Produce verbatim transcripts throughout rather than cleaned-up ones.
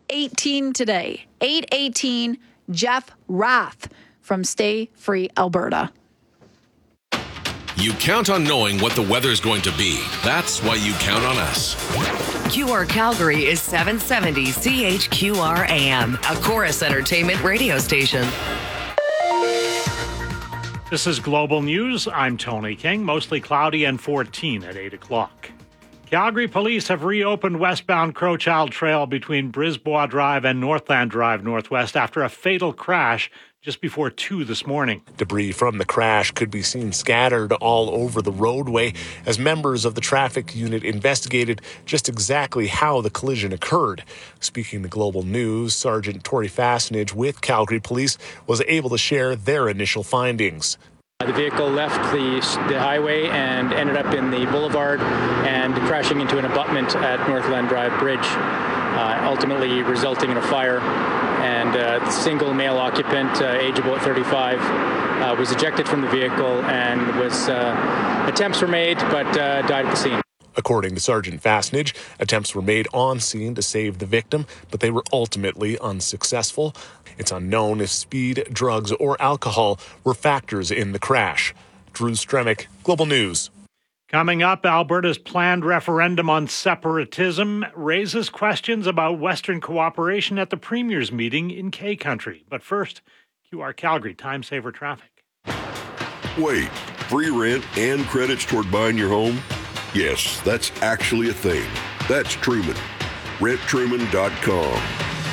eighteen today. eight eighteen, Jeff Rath from Stay Free Alberta. You count on knowing what the weather's going to be. That's why you count on us. Q R Calgary is seven seventy C H Q R A M, a Chorus Entertainment radio station. This is Global News. I'm Tony King. Mostly cloudy and fourteen at eight o'clock. Calgary police have reopened westbound Crowchild Trail between Brisbois Drive and Northland Drive Northwest after a fatal crash just before two this morning. Debris from the crash could be seen scattered all over the roadway as members of the traffic unit investigated just exactly how the collision occurred. Speaking to Global News, Sergeant Tori Fasenage with Calgary Police was able to share their initial findings. The vehicle left the, the highway and ended up in the boulevard and crashing into an abutment at Northland Drive Bridge, uh, ultimately resulting in a fire. And uh, the single male occupant, uh, age about thirty-five, uh, was ejected from the vehicle and was uh, attempts were made, but uh, died at the scene. According to Sergeant Fasenage, attempts were made on scene to save the victim, but they were ultimately unsuccessful. It's unknown if speed, drugs, or alcohol were factors in the crash. Drew Stremick, Global News. Coming up, Alberta's planned referendum on separatism raises questions about Western cooperation at the Premier's meeting in K Country. But first, Q R Calgary Time Saver Traffic. Wait, free rent and credits toward buying your home? Yes, that's actually a thing. That's Truman. rent truman dot com.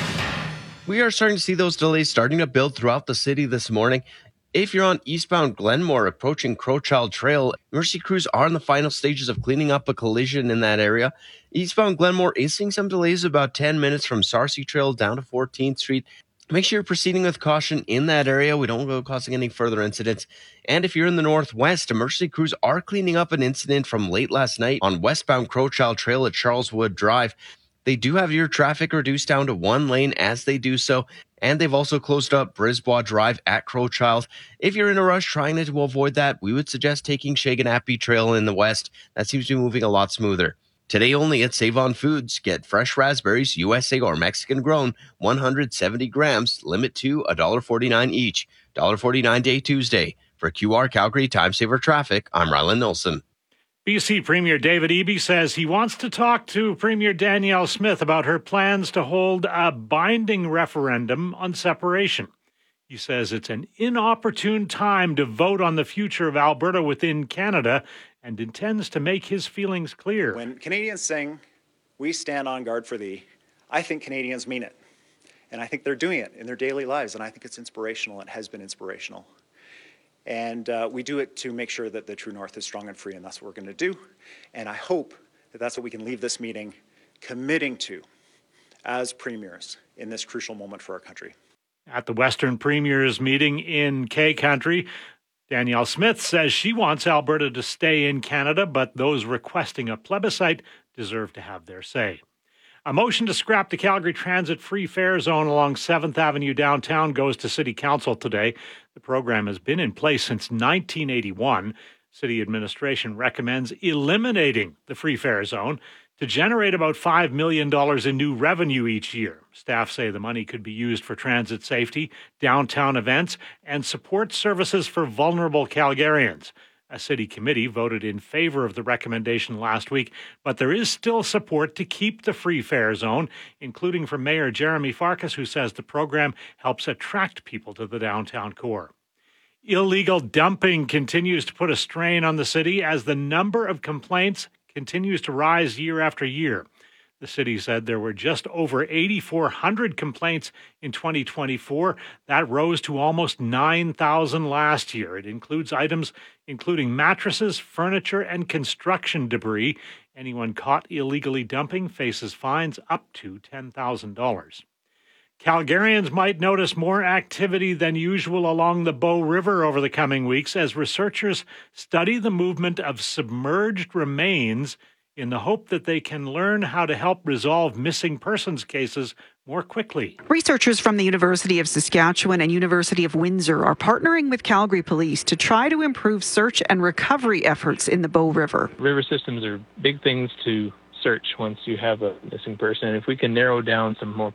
We are starting to see those delays starting to build throughout the city this morning. If you're on eastbound Glenmore approaching Crowchild Trail, Mercy crews are in the final stages of cleaning up a collision in that area. Eastbound Glenmore is seeing some delays about ten minutes from Sarcee Trail down to fourteenth Street. Make sure you're proceeding with caution in that area. We don't go causing any further incidents. And if you're in the northwest, emergency crews are cleaning up an incident from late last night on westbound Crowchild Trail at Charleswood Drive. They do have your traffic reduced down to one lane as they do so, and they've also closed up Brisbois Drive at Crowchild. If you're in a rush trying to avoid that, we would suggest taking Shaganappi Trail in the west. That seems to be moving a lot smoother. Today only at Save-On Foods, get fresh raspberries, U S A or Mexican grown, one hundred seventy grams, limit to one dollar forty-nine each. one dollar forty-nine day Tuesday. For Q R Calgary Time Saver Traffic, I'm Rylan Nilsson. B C Premier David Eby says he wants to talk to Premier Danielle Smith about her plans to hold a binding referendum on separation. He says it's an inopportune time to vote on the future of Alberta within Canada and intends to make his feelings clear. When Canadians sing, "We stand on guard for thee," I think Canadians mean it. And I think they're doing it in their daily lives, and I think it's inspirational. It has been inspirational. And uh, we do it to make sure that the True North is strong and free, and that's what we're going to do. And I hope that that's what we can leave this meeting committing to as premiers in this crucial moment for our country. At the Western Premiers meeting in K Country, Danielle Smith says she wants Alberta to stay in Canada, but those requesting a plebiscite deserve to have their say. A motion to scrap the Calgary Transit Free Fare Zone along seventh Avenue downtown goes to City Council today. The program has been in place since nineteen eighty-one. City administration recommends eliminating the free fare zone to generate about five million dollars in new revenue each year. Staff say the money could be used for transit safety, downtown events, and support services for vulnerable Calgarians. A city committee voted in favor of the recommendation last week, but there is still support to keep the free fare zone, including from Mayor Jeremy Farkas, who says the program helps attract people to the downtown core. Illegal dumping continues to put a strain on the city as the number of complaints continues to rise year after year. The city said there were just over eight thousand four hundred complaints in twenty twenty-four. That rose to almost nine thousand last year. It includes items including mattresses, furniture, and construction debris. Anyone caught illegally dumping faces fines up to ten thousand dollars. Calgarians might notice more activity than usual along the Bow River over the coming weeks as researchers study the movement of submerged remains in the hope that they can learn how to help resolve missing persons cases more quickly. Researchers from the University of Saskatchewan and University of Windsor are partnering with Calgary Police to try to improve search and recovery efforts in the Bow River. River systems are big things to search once you have a missing person. If we can narrow down some more